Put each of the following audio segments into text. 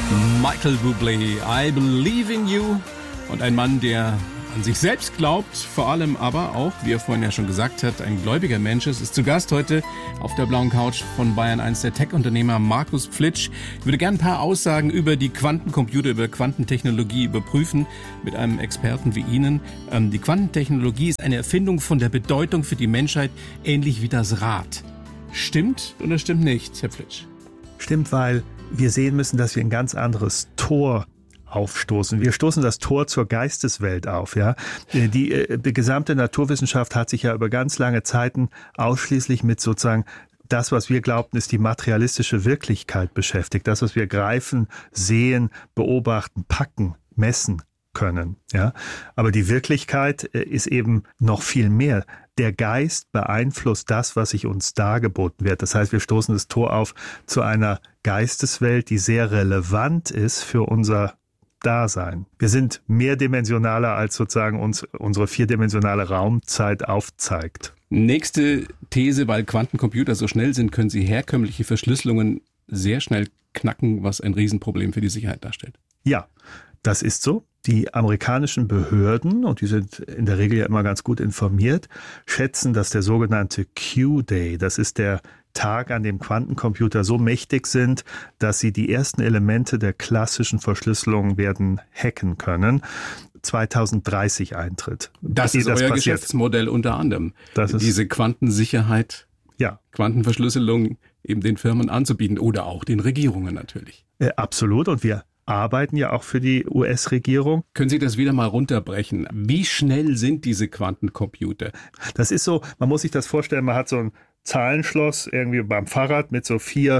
Michael Bublé, I Believe in You. Und ein Mann, der an sich selbst glaubt, vor allem aber auch, wie er vorhin ja schon gesagt hat, ein gläubiger Mensch ist zu Gast heute auf der blauen Couch von Bayern 1, der Tech-Unternehmer Markus Pflitsch. Ich würde gerne ein paar Aussagen über die Quantencomputer, über Quantentechnologie überprüfen mit einem Experten wie Ihnen. Die Quantentechnologie ist eine Erfindung von der Bedeutung für die Menschheit, ähnlich wie das Rad. Stimmt oder stimmt nicht, Herr Pflitsch? Stimmt, weil wir sehen müssen, dass wir ein ganz anderes Tor aufstoßen. Wir stoßen das Tor zur Geisteswelt auf. Ja, die gesamte Naturwissenschaft hat sich ja über ganz lange Zeiten ausschließlich mit sozusagen das, was wir glaubten, ist die materialistische Wirklichkeit beschäftigt. Das, was wir greifen, sehen, beobachten, packen, messen können. Ja, aber die Wirklichkeit ist eben noch viel mehr. Der Geist beeinflusst das, was sich uns dargeboten wird. Das heißt, wir stoßen das Tor auf zu einer Geisteswelt, die sehr relevant ist für unser Dasein. Wir sind mehrdimensionaler, als sozusagen uns unsere vierdimensionale Raumzeit aufzeigt. Nächste These, weil Quantencomputer so schnell sind, können sie herkömmliche Verschlüsselungen sehr schnell knacken, was ein Riesenproblem für die Sicherheit darstellt. Ja, das ist so. Die amerikanischen Behörden, und die sind in der Regel ja immer ganz gut informiert, schätzen, dass der sogenannte Q-Day, das ist der Tag, an dem Quantencomputer so mächtig sind, dass sie die ersten Elemente der klassischen Verschlüsselung werden hacken können, 2030 eintritt. Das ist euer Geschäftsmodell unter anderem. Diese Quantensicherheit, ja, Quantenverschlüsselung eben den Firmen anzubieten oder auch den Regierungen natürlich. Absolut, und wir arbeiten ja auch für die US-Regierung. Können Sie das wieder mal runterbrechen? Wie schnell sind diese Quantencomputer? Das ist so, man muss sich das vorstellen, man hat so ein Zahlenschloss irgendwie beim Fahrrad mit so vier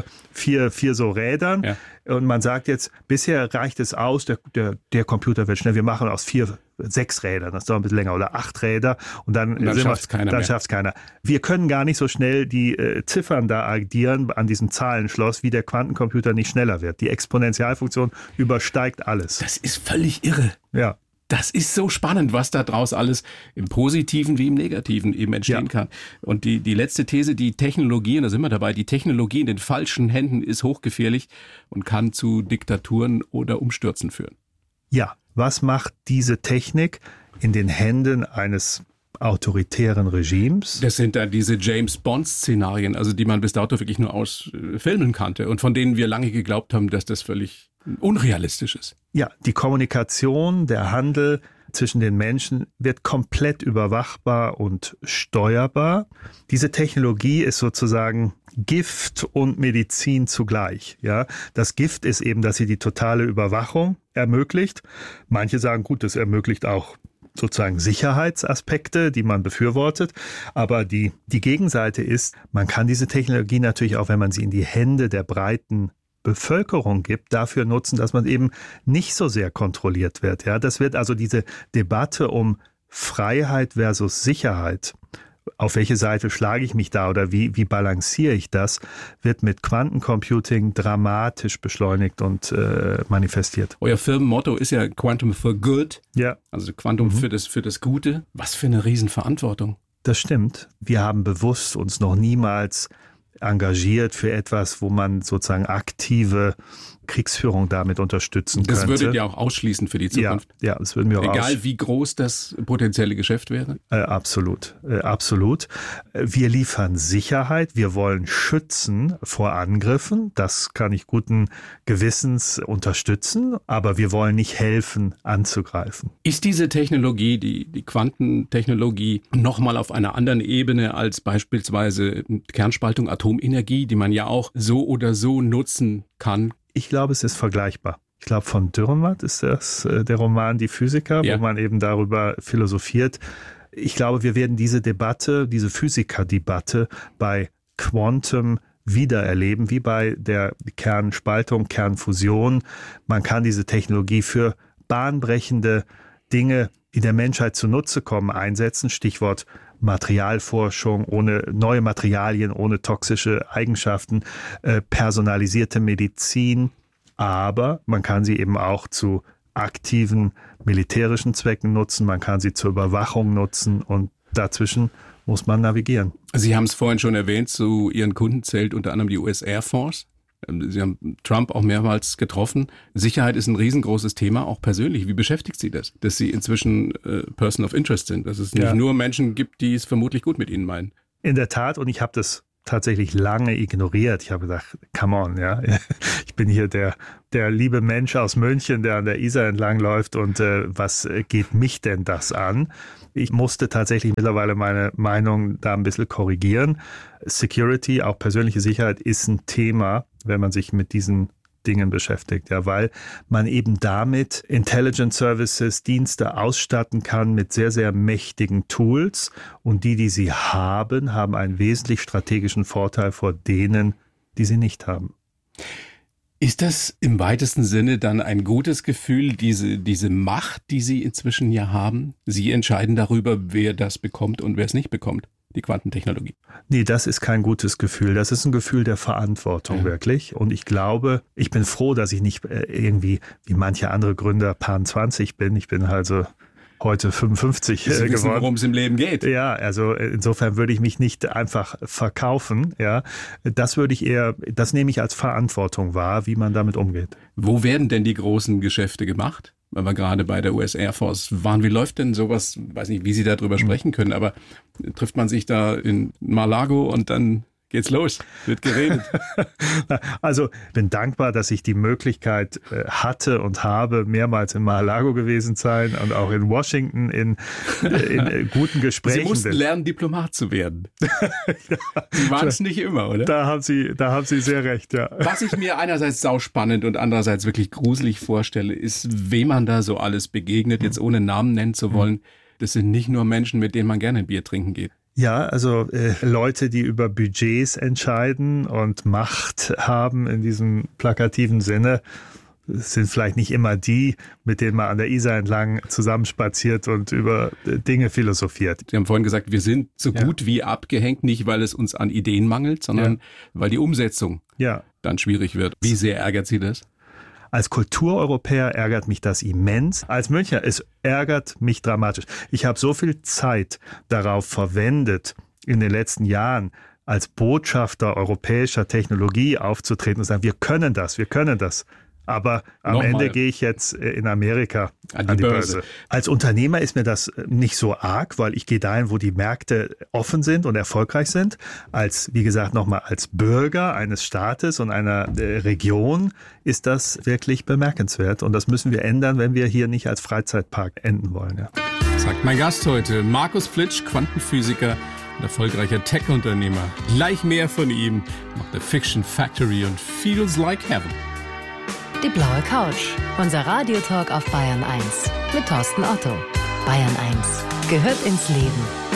so Rädern. Ja. Und man sagt jetzt, bisher reicht es aus, der Computer wird schnell. Wir machen aus 6 Rädern, das dauert ein bisschen länger, oder 8 Räder. Und dann schafft es keiner. Wir können gar nicht so schnell die Ziffern da addieren an diesem Zahlenschloss, wie der Quantencomputer nicht schneller wird. Die Exponentialfunktion übersteigt alles. Das ist völlig irre. Ja. Das ist so spannend, was da draus alles im Positiven wie im Negativen eben entstehen kann. Und die letzte These, die Technologie, und da sind wir dabei, die Technologie in den falschen Händen ist hochgefährlich und kann zu Diktaturen oder Umstürzen führen. Ja, was macht diese Technik in den Händen eines autoritären Regimes? Das sind dann diese James-Bond-Szenarien, also die man bis dato wirklich nur aus Filmen kannte und von denen wir lange geglaubt haben, dass das völlig unrealistisch ist. Ja, die Kommunikation, der Handel zwischen den Menschen wird komplett überwachbar und steuerbar. Diese Technologie ist sozusagen Gift und Medizin zugleich. Ja, das Gift ist eben, dass sie die totale Überwachung ermöglicht. Manche sagen, gut, das ermöglicht auch sozusagen Sicherheitsaspekte, die man befürwortet. Aber die Gegenseite ist, man kann diese Technologie natürlich auch, wenn man sie in die Hände der breiten Bevölkerung gibt, dafür nutzen, dass man eben nicht so sehr kontrolliert wird. Ja, das wird also diese Debatte um Freiheit versus Sicherheit. Auf welche Seite schlage ich mich da oder wie balanciere ich das, wird mit Quantencomputing dramatisch beschleunigt und manifestiert. Euer Firmenmotto ist ja Quantum for Good, also Quantum für das Gute. Was für eine Riesenverantwortung. Das stimmt. Wir haben bewusst uns noch niemals engagiert für etwas, wo man sozusagen aktive Kriegsführung damit unterstützen könnte. Das würdet ihr auch ausschließen für die Zukunft? Ja, das würden wir auch Egal wie groß das potenzielle Geschäft wäre? Absolut. Wir liefern Sicherheit, wir wollen schützen vor Angriffen, das kann ich guten Gewissens unterstützen, aber wir wollen nicht helfen, anzugreifen. Ist diese Technologie, die Quantentechnologie, nochmal auf einer anderen Ebene als beispielsweise Kernspaltung, Atomenergie, die man ja auch so oder so nutzen kann? Ich glaube, es ist vergleichbar. Ich glaube, von Dürrenmatt ist das der Roman Die Physiker, wo man eben darüber philosophiert. Ich glaube, wir werden diese Debatte, diese Physikerdebatte bei Quantum wiedererleben, wie bei der Kernspaltung, Kernfusion. Man kann diese Technologie für bahnbrechende Dinge, die der Menschheit zunutze kommen, einsetzen. Stichwort Materialforschung, ohne neue Materialien, ohne toxische Eigenschaften, personalisierte Medizin. Aber man kann sie eben auch zu aktiven militärischen Zwecken nutzen, man kann sie zur Überwachung nutzen und dazwischen muss man navigieren. Sie haben es vorhin schon erwähnt, zu Ihren Kunden zählt unter anderem die US Air Force. Sie haben Trump auch mehrmals getroffen. Sicherheit ist ein riesengroßes Thema, auch persönlich. Wie beschäftigt Sie das, dass Sie inzwischen Person of Interest sind, dass es nicht nur Menschen gibt, die es vermutlich gut mit Ihnen meinen? In der Tat, und ich habe das tatsächlich lange ignoriert. Ich habe gedacht, come on, ja. Ich bin hier der liebe Mensch aus München, der an der Isar entlangläuft und was geht mich denn das an? Ich musste tatsächlich mittlerweile meine Meinung da ein bisschen korrigieren. Security, auch persönliche Sicherheit, ist ein Thema, wenn man sich mit diesen Dingen beschäftigt, ja, weil man eben damit Intelligence Services, Dienste ausstatten kann mit sehr, sehr mächtigen Tools und die sie haben, haben einen wesentlich strategischen Vorteil vor denen, die sie nicht haben. Ist das im weitesten Sinne dann ein gutes Gefühl, diese Macht, die Sie inzwischen ja haben? Sie entscheiden darüber, wer das bekommt und wer es nicht bekommt, die Quantentechnologie. Nee, das ist kein gutes Gefühl. Das ist ein Gefühl der Verantwortung, wirklich. Und ich glaube, ich bin froh, dass ich nicht irgendwie wie manche andere Gründer Pan 20 bin. Ich bin also heute 55 Sie wissen, geworden. worum es im Leben geht. Ja, also insofern würde ich mich nicht einfach verkaufen. Ja, das nehme ich als Verantwortung wahr, wie man damit umgeht. Wo werden denn die großen Geschäfte gemacht? Weil wir gerade bei der US Air Force waren. Wie läuft denn sowas? Weiß nicht, wie Sie darüber sprechen können, aber trifft man sich da in Mar-a-Lago und dann geht's los, wird geredet. Also bin dankbar, dass ich die Möglichkeit hatte und habe, mehrmals in Mar-a-Lago gewesen sein und auch in Washington in guten Gesprächen. Sie mussten lernen, Diplomat zu werden. Sie waren es nicht immer, oder? Da haben Sie sehr recht, ja. Was ich mir einerseits sauspannend und andererseits wirklich gruselig vorstelle, ist, wem man da so alles begegnet, jetzt ohne Namen nennen zu wollen. Das sind nicht nur Menschen, mit denen man gerne ein Bier trinken geht. Ja, also Leute, die über Budgets entscheiden und Macht haben in diesem plakativen Sinne, sind vielleicht nicht immer die, mit denen man an der Isar entlang zusammenspaziert und über Dinge philosophiert. Sie haben vorhin gesagt, wir sind so gut wie abgehängt, nicht weil es uns an Ideen mangelt, sondern weil die Umsetzung dann schwierig wird. Wie sehr ärgert Sie das? Als Kultureuropäer ärgert mich das immens. Als Münchner, es ärgert mich dramatisch. Ich habe so viel Zeit darauf verwendet, in den letzten Jahren als Botschafter europäischer Technologie aufzutreten und zu sagen, wir können das. Aber am Ende gehe ich jetzt in Amerika an die Börse. Als Unternehmer ist mir das nicht so arg, weil ich gehe dahin, wo die Märkte offen sind und erfolgreich sind. Wie gesagt, nochmal als Bürger eines Staates und einer Region ist das wirklich bemerkenswert. Und das müssen wir ändern, wenn wir hier nicht als Freizeitpark enden wollen. Ja. Sagt mein Gast heute, Markus Flitsch, Quantenphysiker und erfolgreicher Tech-Unternehmer. Gleich mehr von ihm macht The Fiction Factory und Feels Like Heaven. Die blaue Couch, unser Radiotalk auf Bayern 1 mit Thorsten Otto. Bayern 1 gehört ins Leben.